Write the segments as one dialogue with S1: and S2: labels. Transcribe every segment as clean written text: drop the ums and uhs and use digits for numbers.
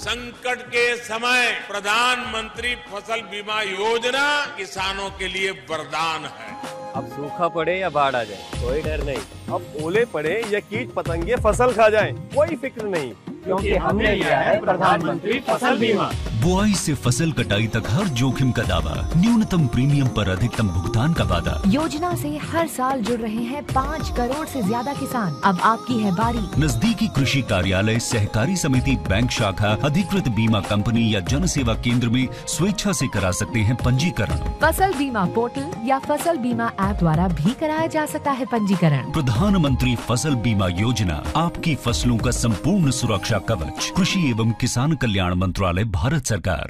S1: संकट के समय प्रधानमंत्री फसल बीमा योजना किसानों के लिए वरदान है।
S2: अब सूखा पड़े या बाढ़ आ जाए कोई डर नहीं, अब ओले पड़े या कीट पतंगे फसल खा जाए कोई फिक्र नहीं,
S3: क्योंकि हमने लिया है प्रधानमंत्री फसल बीमा।
S4: बुआई से फसल कटाई तक हर जोखिम का दावा, न्यूनतम प्रीमियम पर अधिकतम भुगतान का वादा।
S5: योजना से हर साल जुड़ रहे हैं 5 करोड़ से ज्यादा किसान। अब आपकी है बारी।
S4: नजदीकी कृषि कार्यालय, सहकारी समिति, बैंक शाखा, अधिकृत बीमा कंपनी या जन सेवा केंद्र में स्वेच्छा से करा सकते हैं पंजीकरण।
S5: फसल बीमा पोर्टल या फसल बीमा ऐप द्वारा भी कराया जा सकता है पंजीकरण।
S4: प्रधानमंत्री फसल बीमा योजना, आपकी फसलों का संपूर्ण सुरक्षा कवच। कृषि एवं किसान कल्याण मंत्रालय, भारत सरकार।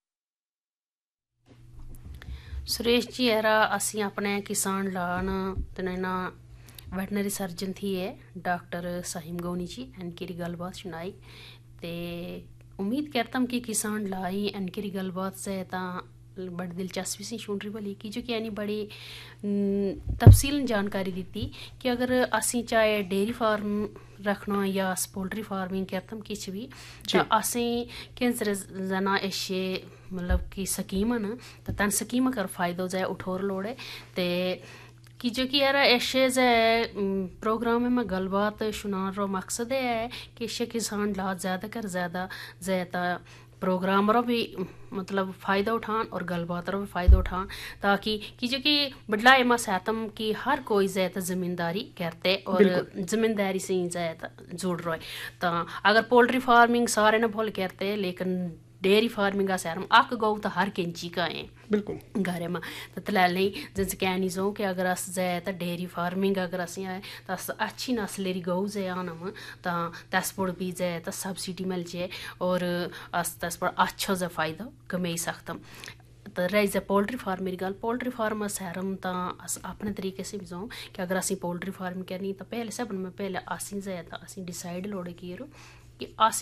S6: सुरेश जी एरा असी अपने किसान लान तनैना वेटनरी सर्जन थी है डॉक्टर साहिम गौनी जी एनकेरी गलबात सुनाई ते उम्मीद करतम कि किसान लाई एनकेरी गलबात से ता बड़ी दिलचस्पी से सुन रही वाली की जो कि यानी बड़ी तफसील जानकारी दी कि अगर असी चाहे डेयरी फार्म रखना या पोल्ट्री फार्मिंग करतम किछ भी तो असी कैंसर जना ऐसे मतलब कि स्कीम न तो तन स्कीम कर फायदा जाए उठोर लोड़े ते कि जो कि यार ऐसे प्रोग्राम में गलबात सुना रो मकसद है कि ऐसे किसान ला ज़्यादा कर ज़्यादा प्रोग्राम रो भी मतलब फ़ायदा उठान और गलबात रो भी फ़ायदा उठान ताकि कि जो कि बदला एमा सहतम कि हर कोई ज़्यादा ज़मींदारी करते और ज़मींदारी से ही ज़्यादा जुड़ रहा है। तो अगर पोल्ट्री फार्मिंग सारे न भूल करते लेकिन डेयरी फार्मिंग का सैरम आक गौ तो हर किंची का है
S7: बिल्कुल
S6: घरे में तो तलाल नहीं जिनसे कहनी जो कि अगर अस जाए तो डेयरी फार्मिंग अगर असी आए तो अस अच्छी नस्लेरी गौ जाए आनम तो तस पर भी जाए तो सब्सिडी मिल जाए और अस तस पर अच्छा जा फायदा कमाई सकतम। तो रही जाए पोल्ट्री फार्म मेरी गल पोल्ट्री फार्म सैरम तो अस अपने तरीके से भी जाऊँ कि अगर असी पोल्ट्री फार्म करनी तो पहले सब में पहले असी जाए तो असी डिसाइड लोड़े कि अस